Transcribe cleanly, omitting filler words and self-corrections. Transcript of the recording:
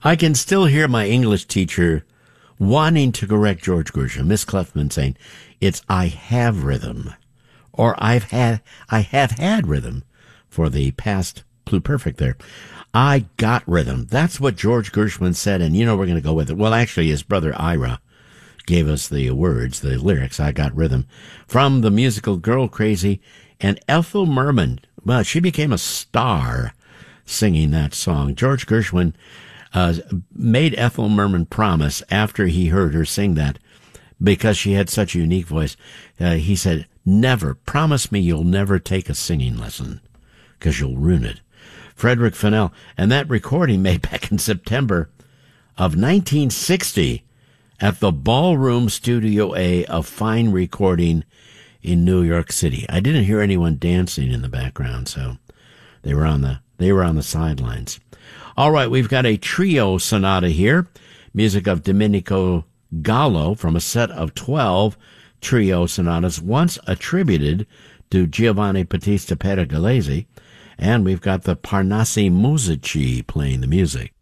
I can still hear my English teacher wanting to correct George Gershwin, Miss Clefman, saying, it's I have rhythm, or I have had rhythm for the past pluperfect there. I got rhythm. That's what George Gershwin said, and we're going to go with it. Well, actually, his brother Ira gave us the words, the lyrics, I got rhythm, from the musical Girl Crazy, and Ethel Merman. Well, she became a star singing that song. George Gershwin made Ethel Merman promise after he heard her sing that, because she had such a unique voice. He said, promise me you'll never take a singing lesson, because you'll ruin it. Frederick Fennell, and that recording made back in September of 1960 at the Ballroom Studio A of Fine Recording in New York City. I didn't hear anyone dancing in the background, so they were on the sidelines. All right, we've got a trio sonata here, music of Domenico Gallo from a set of 12 trio sonatas once attributed to Giovanni Battista Pergolesi. And we've got the Parnassi Musici playing the music.